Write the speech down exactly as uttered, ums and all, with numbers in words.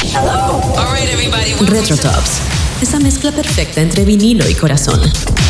Retro Tops, esa mezcla perfecta entre vinilo y corazón.